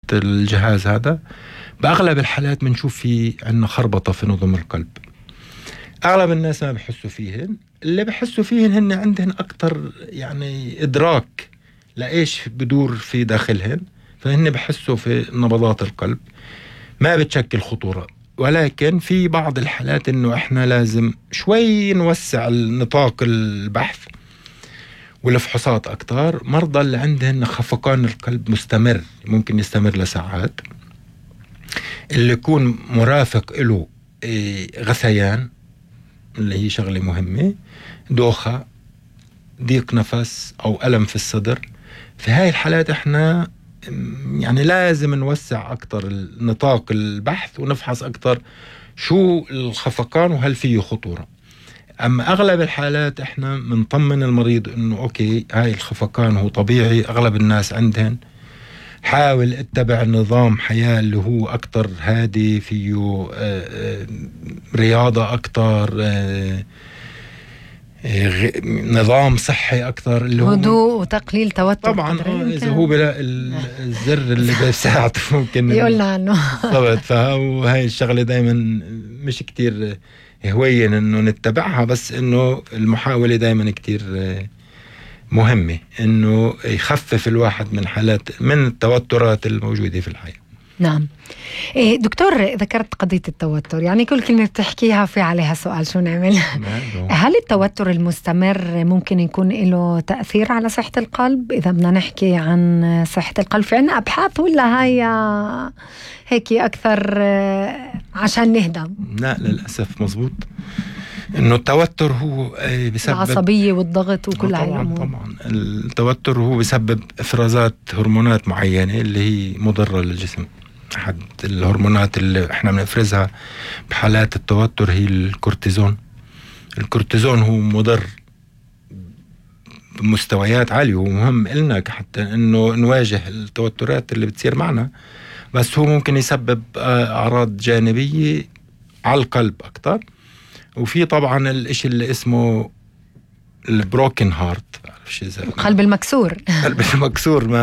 الجهاز هذا بأغلب الحالات بنشوف في عنا خربطة في نظم القلب. أغلب الناس ما بحسوا فيهن، اللي بحسوا فيهن هن عندهن أكتر يعني إدراك لإيش بدور في داخلهن، فهن بحسوا في نبضات القلب، ما بتشكل خطورة. ولكن في بعض الحالات إنه إحنا لازم شوي نوسع نطاق البحث والفحوصات أكتر. مرضى اللي عندهن خفقان القلب مستمر ممكن يستمر لساعات، اللي يكون مرافق له غثيان اللي هي شغلة مهمة، دوخة، ضيق نفس أو ألم في الصدر، في هاي الحالات إحنا يعني لازم نوسع أكتر نطاق البحث ونفحص أكتر شو الخفقان وهل فيه خطورة. أما أغلب الحالات إحنا منطمن المريض إنه أوكي هاي الخفقان هو طبيعي، أغلب الناس عندهن، حاول اتبع نظام حياة اللي هو أكتر هادي، فيه رياضة أكتر، نظام صحي أكتر، اللي هو هدوء وتقليل توتر. طبعا إذا هو بلا الزر اللي بيساعد ممكن يقولنا عنه. طبعا. فهاي الشغلة دايما مش كتير هوية إنه نتبعها، بس إنه المحاولة دايما كتير مهمة إنه يخفف الواحد من حالات من التوترات الموجودة في الحياة. نعم. دكتور، ذكرت قضية التوتر، يعني كل كلمة بتحكيها في عليها سؤال، شو نعمل؟ هل التوتر المستمر ممكن يكون له تأثير على صحة القلب؟ إذا بدنا نحكي عن صحة القلب، في عنا أبحاث ولا هاي هيك أكثر عشان نهدى؟ لا للأسف مزبوط إنه التوتر هو بسبب العصبية والضغط وكل هاي الأمور. طبعا التوتر هو بسبب إفرازات هرمونات معينة اللي هي مضرة للجسم. أحد الهرمونات اللي إحنا بنفرزها بحالات التوتر هي الكورتيزون. الكورتيزون هو مضر بمستويات عالية، ومهم إلنا حتى إنه نواجه التوترات اللي بتصير معنا، بس هو ممكن يسبب أعراض جانبية على القلب أكتر. وفي طبعا الاشي اللي اسمه البروكن هارت، القلب المكسور. القلب المكسور ما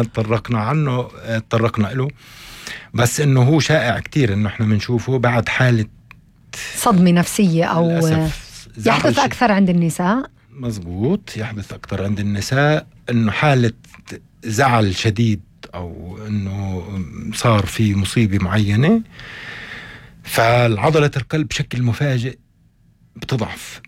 تطرقنا له، بس انه هو شائع كتير انه احنا بنشوفه بعد حالة صدمة نفسية او يحدث اكثر عند النساء. مزبوط، يحدث اكثر عند النساء، انه حالة زعل شديد او انه صار في مصيبة معينة، فالعضلة القلب بشكل مفاجئ بتضعف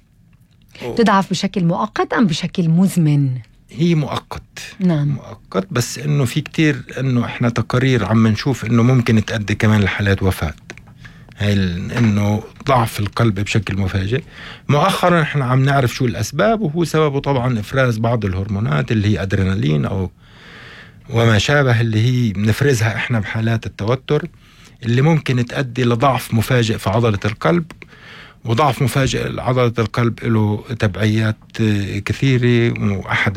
بشكل مؤقت أم بشكل مزمن؟ هي مؤقت. نعم. مؤقت، بس إنه في كتير إنه إحنا تقارير عم نشوف إنه ممكن تؤدي كمان لحالات وفاة. هاي إنه ضعف القلب بشكل مفاجئ. مؤخرا إحنا عم نعرف شو الأسباب، وهو سببه طبعا إفراز بعض الهرمونات اللي هي أدرينالين أو وما شابه، اللي هي بنفرزها إحنا بحالات التوتر، اللي ممكن تؤدي لضعف مفاجئ في عضلة القلب. وضعف مفاجئ لعضلة القلب له تبعيات كثيرة، وأحد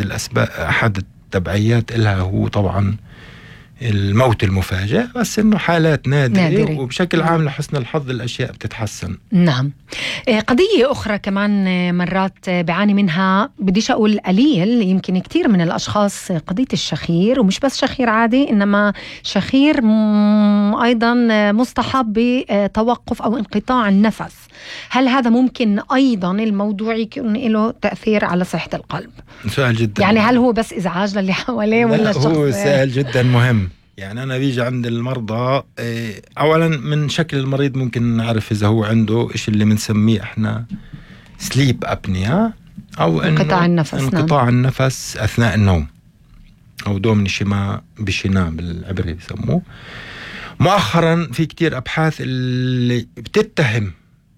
التبعيات لها هو طبعا الموت المفاجئ، بس إنه حالات نادرة. وبشكل عام لحسن الحظ الأشياء بتتحسن. نعم. قضية أخرى كمان مرات بعاني منها، بديش أقول قليل، يمكن كتير من الأشخاص، قضية الشخير، ومش بس شخير عادي، إنما شخير أيضا مصطحب بتوقف أو انقطاع النفس. هل هذا ممكن أيضا الموضوع يكون له تأثير على صحة القلب؟ سؤال جدا يعني هل هو بس إزعاج للي حواليه ولا الشخص؟ هو سؤال جدا مهم. يعني أنا بيجي عند المرضى أولا من شكل المريض ممكن نعرف إذا هو عنده إيش اللي بنسميه إحنا سليب أبنيا، أو انقطاع النفس أثناء النوم، أو دوم نشما بشنا بالعبري بسموه. مؤخرا في كتير أبحاث اللي بتتهم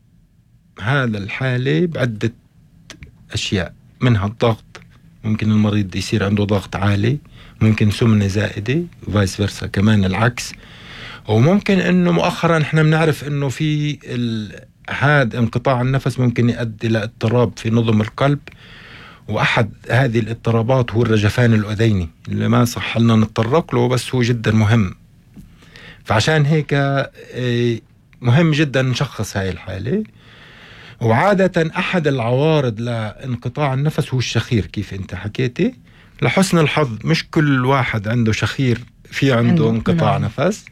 هذا الحالة بعدة أشياء، منها الضغط. ممكن المريض يصير عنده ضغط عالي، ممكن سمنة زائدة، وفايس فيرسا كمان العكس. وممكن انه مؤخرا احنا بنعرف انه في هذا انقطاع النفس ممكن يؤدي لاضطراب في نظم القلب، واحد هذه الاضطرابات هو الرجفان الاذيني اللي ما صح لنا نتطرق له، بس هو جدا مهم. فعشان هيك مهم جدا نشخص هاي الحالة. وعادة أحد العوارض لانقطاع النفس هو الشخير، كيف أنت حكيتي. لحسن الحظ مش كل واحد عنده شخير في عنده انقطاع نفس.